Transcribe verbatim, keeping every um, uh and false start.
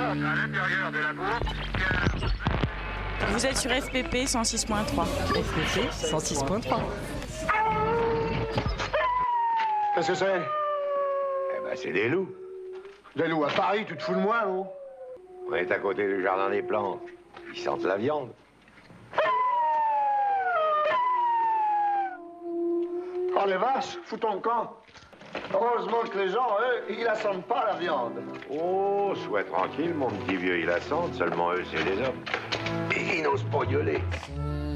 à l'intérieur de la bourse. Vous êtes sur F P P cent six point trois. F P P cent six point trois. Qu'est-ce que c'est? Eh ben, c'est des loups. Des loups à Paris, tu te fous de moi, non? On est à côté du jardin des plantes. Ils sentent la viande. Oh, les vaches, fous ton camp. Heureusement que les gens, eux, ils la sentent pas, la viande. Oh, sois tranquille, mon petit vieux, ils la sentent. Seulement eux, c'est les hommes. Et ils n'osent pas gueuler.